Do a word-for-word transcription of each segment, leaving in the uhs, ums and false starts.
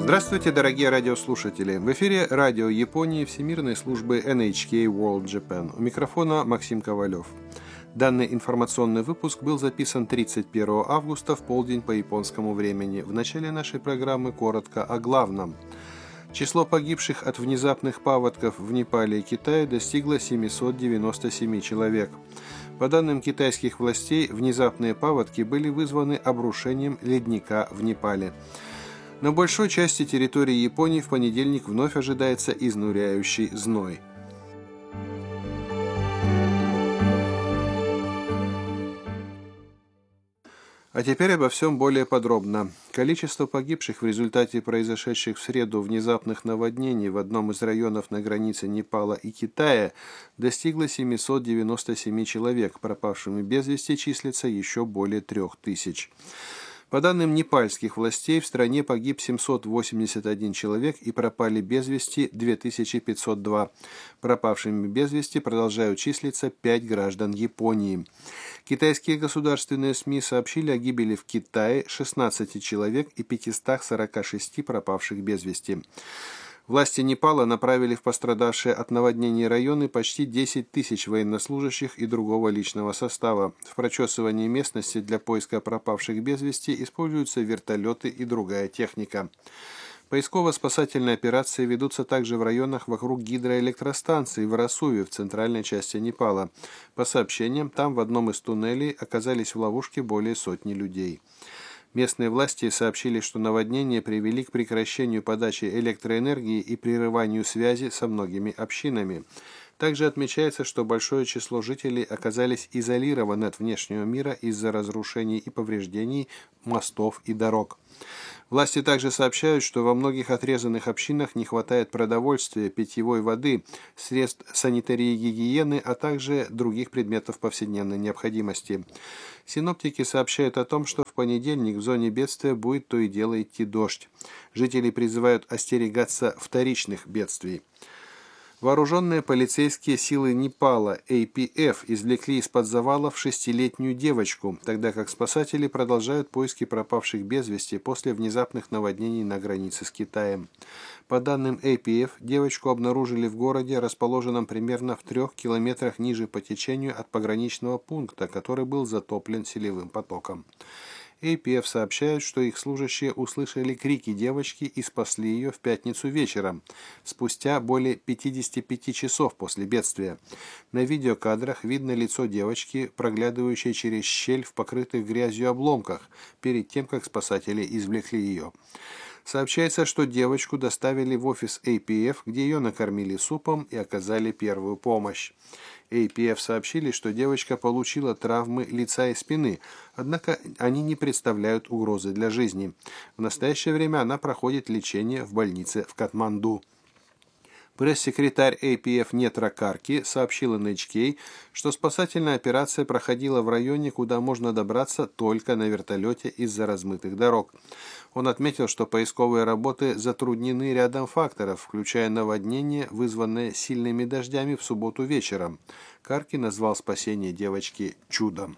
Здравствуйте, дорогие радиослушатели! В эфире радио Японии Всемирной службы эн эйч кей World Japan. У микрофона Максим Ковалев. Данный информационный выпуск был записан тридцать первого августа в полдень по японскому времени. В начале нашей программы коротко о главном. Число погибших от внезапных паводков в Непале и Китае достигло семисот девяноста семи человек. По данным китайских властей, внезапные паводки были вызваны обрушением ледника в Непале. На большой части территории Японии в понедельник вновь ожидается изнуряющий зной. А теперь обо всем более подробно. Количество погибших в результате произошедших в среду внезапных наводнений в одном из районов на границе Непала и Китая достигло семисот девяноста семи человек, пропавшими без вести числится еще более трех тысяч. По данным непальских властей, в стране погиб семьсот восемьдесят один человек и пропали без вести две тысячи пятьсот два. Пропавшими без вести продолжают числиться пять граждан Японии. Китайские государственные СМИ сообщили о гибели в Китае шестнадцати человек и пятистах сорока шести пропавших без вести. Власти Непала направили в пострадавшие от наводнений районы почти десять тысяч военнослужащих и другого личного состава. В прочесывании местности для поиска пропавших без вести используются вертолеты и другая техника. Поисково-спасательные операции ведутся также в районах вокруг гидроэлектростанции в Расуве в центральной части Непала. По сообщениям, там в одном из туннелей оказались в ловушке более сотни людей. Местные власти сообщили, что наводнения привели к прекращению подачи электроэнергии и прерыванию связи со многими общинами. Также отмечается, что большое число жителей оказались изолированы от внешнего мира из-за разрушений и повреждений мостов и дорог. Власти также сообщают, что во многих отрезанных общинах не хватает продовольствия, питьевой воды, средств санитарии и гигиены, а также других предметов повседневной необходимости. Синоптики сообщают о том, что в понедельник в зоне бедствия будет то и дело идти дождь. Жители призывают остерегаться вторичных бедствий. Вооруженные полицейские силы Непала эй пи эф извлекли из-под завалов шестилетнюю девочку, тогда как спасатели продолжают поиски пропавших без вести после внезапных наводнений на границе с Китаем. По данным эй пи эф, девочку обнаружили в городе, расположенном примерно в трех километрах ниже по течению от пограничного пункта, который был затоплен селевым потоком. эй пи эф сообщают, что их служащие услышали крики девочки и спасли ее в пятницу вечером, спустя более пятидесяти пяти часов после бедствия. На видеокадрах видно лицо девочки, проглядывающей через щель в покрытых грязью обломках, перед тем, как спасатели извлекли ее. Сообщается, что девочку доставили в офис эй пи эф, где ее накормили супом и оказали первую помощь. эй пи эф сообщили, что девочка получила травмы лица и спины, однако они не представляют угрозы для жизни. В настоящее время она проходит лечение в больнице в Катманду. Пресс-секретарь эй пи эф Нетра Карки сообщил эн эйч кей, что спасательная операция проходила в районе, куда можно добраться только на вертолете из-за размытых дорог. Он отметил, что поисковые работы затруднены рядом факторов, включая наводнение, вызванное сильными дождями в субботу вечером. Карки назвал спасение девочки чудом.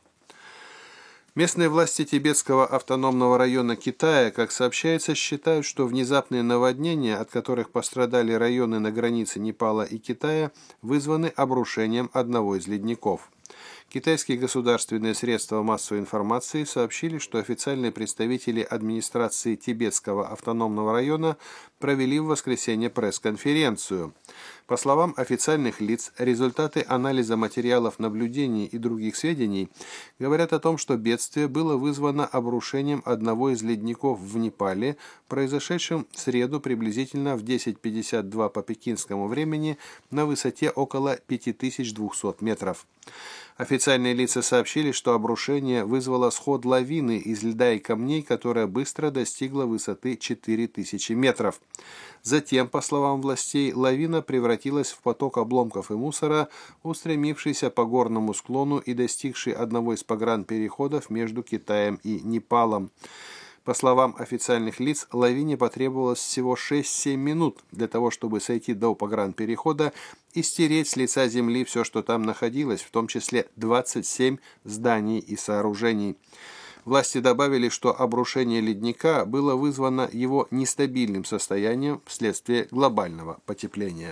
Местные власти Тибетского автономного района Китая, как сообщается, считают, что внезапные наводнения, от которых пострадали районы на границе Непала и Китая, вызваны обрушением одного из ледников. Китайские государственные средства массовой информации сообщили, что официальные представители администрации Тибетского автономного района провели в воскресенье пресс-конференцию. По словам официальных лиц, результаты анализа материалов наблюдений и других сведений говорят о том, что бедствие было вызвано обрушением одного из ледников в Непале, произошедшим в среду приблизительно в десять пятьдесят два по пекинскому времени на высоте около пяти тысяч двухсот метров. Официальные лица сообщили, что обрушение вызвало сход лавины из льда и камней, которая быстро достигла высоты четыре тысячи метров. Затем, по словам властей, лавина превратилась в поток обломков и мусора, устремившийся по горному склону и достигший одного из погранпереходов между Китаем и Непалом. По словам официальных лиц, лавине потребовалось всего шесть-семь минут для того, чтобы сойти до погранперехода и стереть с лица земли все, что там находилось, в том числе двадцать семь зданий и сооружений. Власти добавили, что обрушение ледника было вызвано его нестабильным состоянием вследствие глобального потепления.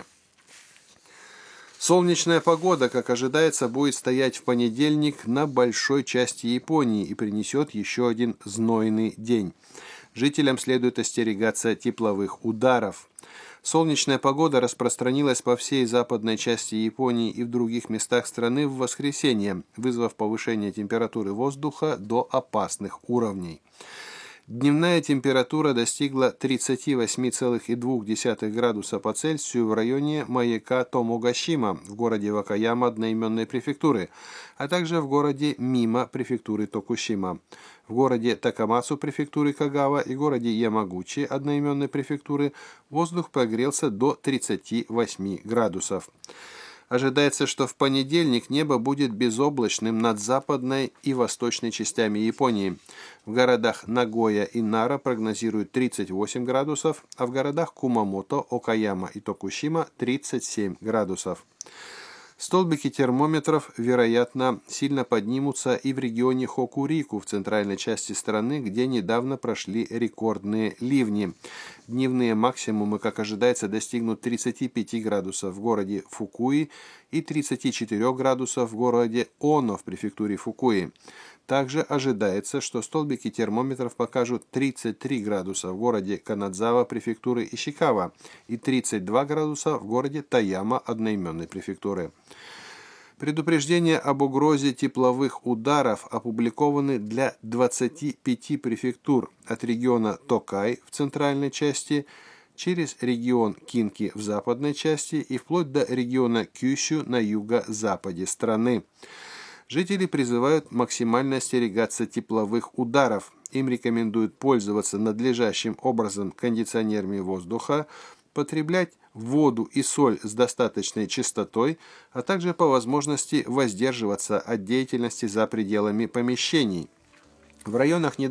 Солнечная погода, как ожидается, будет стоять в понедельник на большой части Японии и принесет еще один знойный день. Жителям следует остерегаться тепловых ударов. Солнечная погода распространилась по всей западной части Японии и в других местах страны в воскресенье, вызвав повышение температуры воздуха до опасных уровней. Дневная температура достигла тридцати восьми целых двух десятых градуса по Цельсию в районе маяка Томогашима в городе Вакаяма одноименной префектуры, а также в городе Мима префектуры Токушима. В городе Такамацу префектуры Кагава и городе Ямагучи одноименной префектуры воздух прогрелся до тридцати восьми градусов. Ожидается, что в понедельник небо будет безоблачным над западной и восточной частями Японии. В городах Нагоя и Нара прогнозируют тридцать восемь градусов, а в городах Кумамото, Окаяма и Токушима тридцать семь градусов. Столбики термометров, вероятно, сильно поднимутся и в регионе Хокурику в центральной части страны, где недавно прошли рекордные ливни. Дневные максимумы, как ожидается, достигнут тридцати пяти градусов в городе Фукуи и тридцати четырёх градусов в городе Оно в префектуре Фукуи. Также ожидается, что столбики термометров покажут тридцать три градуса в городе Канадзава префектуры Ишикава и тридцать два градуса в городе Таяма одноименной префектуры. Предупреждения об угрозе тепловых ударов опубликованы для двадцати пяти префектур от региона Токай в центральной части, через регион Кинки в западной части и вплоть до региона Кюсю на юго-западе страны. Жители призывают максимально остерегаться тепловых ударов. Им рекомендуют пользоваться надлежащим образом кондиционерами воздуха, потреблять воду и соль с достаточной чистотой, а также по возможности воздерживаться от деятельности за пределами помещений. В районах